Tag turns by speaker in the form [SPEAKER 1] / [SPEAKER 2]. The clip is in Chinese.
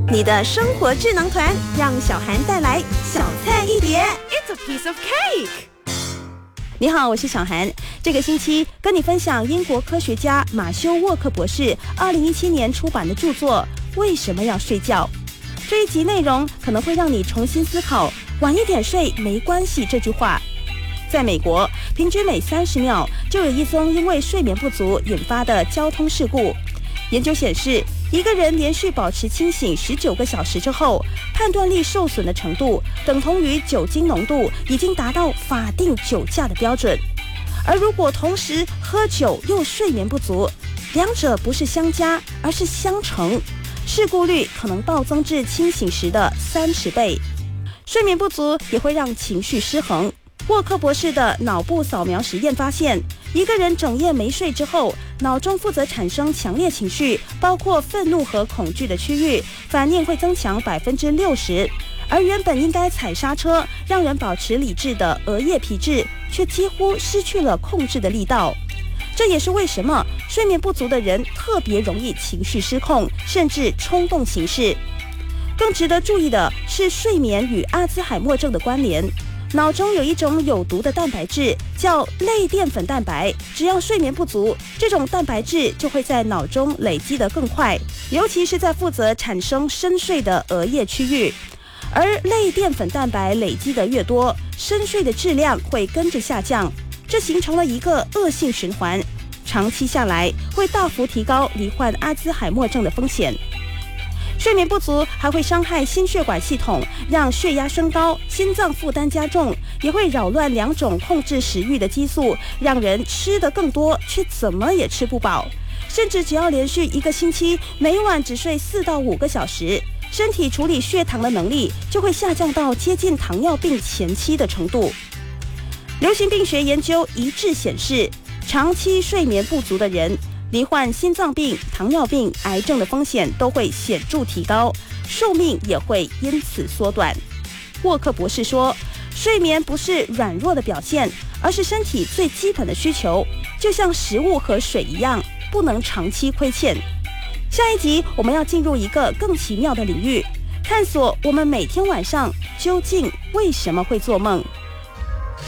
[SPEAKER 1] 你的生活智囊团，让小涵带来小菜一碟。
[SPEAKER 2] It's a piece of cake。
[SPEAKER 3] 你好，我是小涵。这个星期跟你分享英国科学家马修沃克博士2017年出版的著作《为什么要睡觉》。这一集内容可能会让你重新思考晚一点睡没关系这句话。在美国，平均每30秒就有一宗因为睡眠不足引发的交通事故。研究显示，一个人连续保持清醒19个小时之后，判断力受损的程度等同于酒精浓度已经达到法定酒驾的标准。而如果同时喝酒又睡眠不足，两者不是相加，而是相乘，事故率可能暴增至清醒时的30倍。睡眠不足也会让情绪失衡。沃克博士的脑部扫描实验发现，一个人整夜没睡之后，脑中负责产生强烈情绪，包括愤怒和恐惧的区域，反应会增强60%，而原本应该踩刹车让人保持理智的额叶皮质，却几乎失去了控制的力道。这也是为什么睡眠不足的人特别容易情绪失控，甚至冲动行事。更值得注意的是，睡眠与阿兹海默症的关联。脑中有一种有毒的蛋白质叫类淀粉蛋白，只要睡眠不足，这种蛋白质就会在脑中累积得更快，尤其是在负责产生深睡的额叶区域。而类淀粉蛋白累积得越多，深睡的质量会跟着下降，这形成了一个恶性循环，长期下来会大幅提高罹患阿兹海默症的风险。睡眠不足还会伤害心血管系统，让血压升高，心脏负担加重，也会扰乱两种控制食欲的激素，让人吃得更多，却怎么也吃不饱。甚至只要连续1个星期，每晚只睡4到5个小时，身体处理血糖的能力就会下降到接近糖尿病前期的程度。流行病学研究一致显示，长期睡眠不足的人罹患心脏病、糖尿病、癌症的风险都会显著提高，寿命也会因此缩短。沃克博士说，睡眠不是软弱的表现，而是身体最基本的需求，就像食物和水一样，不能长期亏欠。下一集我们要进入一个更奇妙的领域，探索我们每天晚上究竟为什么会做梦。